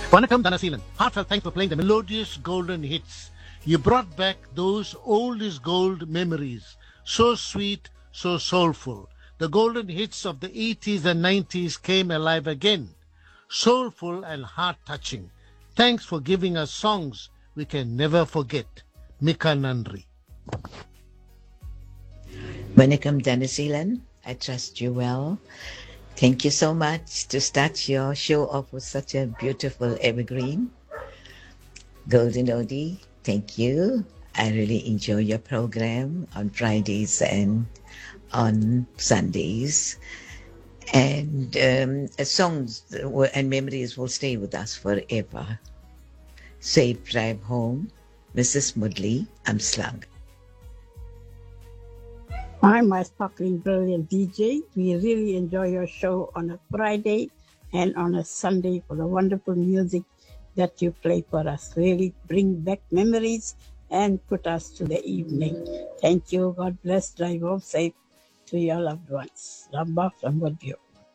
Vanakkam Dhanasilan. Heartfelt thanks for playing the melodious golden hits. You brought back those old is gold memories. So sweet, so soulful. The golden hits of the 80s and 90s came alive again. Soulful and heart-touching. Thanks for giving us songs we can never forget. Mika Nandri. Vanakkam Dhanasilan. I trust you well. Thank you so much to start your show off with such a beautiful evergreen. Golden Oldie, thank you. I really enjoy your program on Fridays and on Sundays. And songs and memories will stay with us forever. Safe drive home, Mrs. Mudley, Amslang. I'm my sparkling brilliant DJ. We really enjoy your show on a Friday and on a Sunday for the wonderful music that you play for us. Really bring back memories and put us to the evening. Thank you. God bless. Drive home safe to your loved ones. Ramba from Woodview.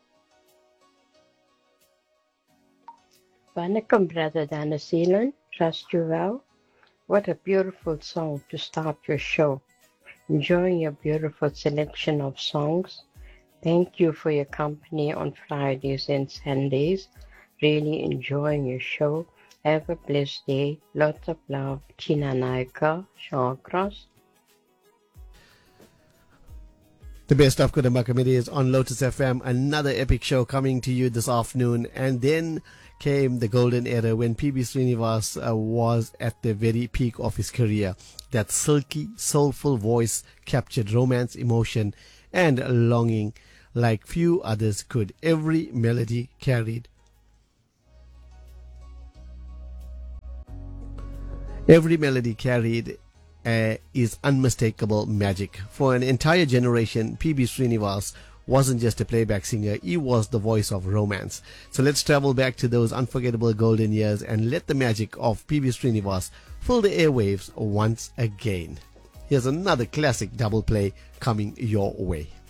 Vanakkam, Brother Dhanasilan. Trust you well. What a beautiful song to start your show. Enjoying your beautiful selection of songs. Thank you for your company on Fridays and Sundays. Really enjoying your show. Have a blessed day. Lots of love. Tina Naika, Shawcross. The best of Kudama Committee is on Lotus FM. Another epic show coming to you this afternoon. And then came the golden era when P.B. Srinivas was at the very peak of his career. That silky, soulful voice captured romance, emotion, and longing like few others could. Every melody carried is unmistakable magic. For an entire generation, P.B. Srinivas wasn't just a playback singer, he was the voice of romance. So let's travel back to those unforgettable golden years and let the magic of P.B. Srinivas fill the airwaves once again. Here's another classic double play coming your way.